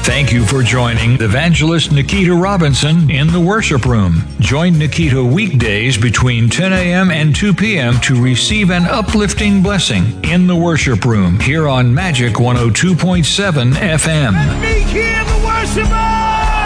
Thank you for joining Evangelist Nikita Robinson in the Worship Room. Join Nikita weekdays between 10 a.m. and 2 p.m. to receive an uplifting blessing in the Worship Room here on Magic 102.7 FM. Let me hear the worshipers!